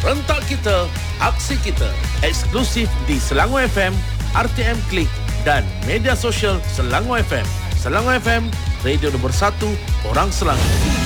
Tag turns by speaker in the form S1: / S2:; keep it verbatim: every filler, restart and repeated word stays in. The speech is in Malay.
S1: Rentak kita, aksi kita. Eksklusif di Selangor F M, R T M Klik dan media sosial Selangor F M. Selangor F M, radio nombor satu orang Selangor.